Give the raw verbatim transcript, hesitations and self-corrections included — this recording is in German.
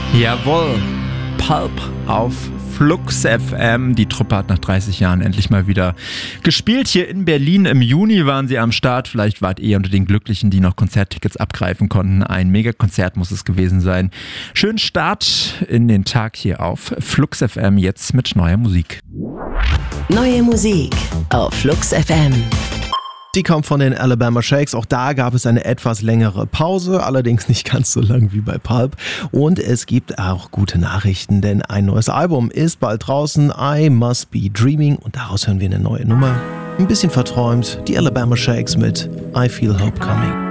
Jawohl, Pulp auf Flux F M. Die Truppe hat nach dreißig Jahren endlich mal wieder gespielt. Hier in Berlin im Juni waren sie am Start. Vielleicht wart ihr unter den Glücklichen, die noch Konzerttickets abgreifen konnten. Ein Megakonzert muss es gewesen sein. Schönen Start in den Tag hier auf Flux F M, jetzt mit neuer Musik. Neue Musik auf Flux F M. Die kommt von den Alabama Shakes. Auch da gab es eine etwas längere Pause, allerdings nicht ganz so lang wie bei Pulp. Und es gibt auch gute Nachrichten, denn ein neues Album ist bald draußen. I Must Be Dreaming. Und daraus hören wir eine neue Nummer. Ein bisschen verträumt. Die Alabama Shakes mit I Feel Hope Coming.